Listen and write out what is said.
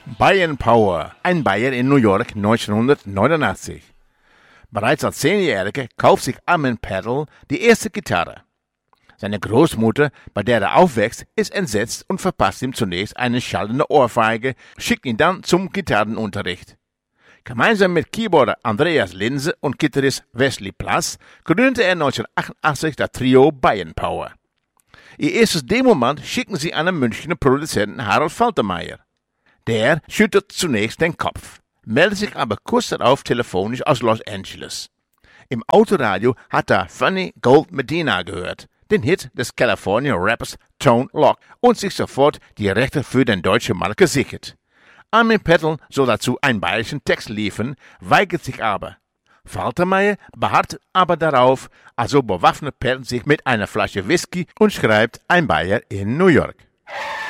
Bayern Power, ein Bayer in New York 1989. Bereits als 10-Jähriger kauft sich Armin Petrl die erste Gitarre. Seine Großmutter, bei der er aufwächst, ist entsetzt und verpasst ihm zunächst eine schallende Ohrfeige, schickt ihn dann zum Gitarrenunterricht. Gemeinsam mit Keyboarder Andreas Linse und Gitarrist Wesley Plass gründete er 1988 das Trio Bayern Power. Ihr erstes Demoband schicken sie an den Münchner Produzenten Harold Faltermeier. Der schüttelt zunächst den Kopf, meldet sich aber kurz darauf telefonisch aus Los Angeles. Im Autoradio hat er Funny Gold Medina gehört, den Hit des California Rappers Tone Loc, und sich sofort die Rechte für den deutschen Markt gesichert. Armin Petrl soll dazu einen bayerischen Text liefern, weigert sich aber. Faltermeier beharrt aber darauf, also bewaffnet Petrl sich mit einer Flasche Whisky und schreibt ein Bayer in New York.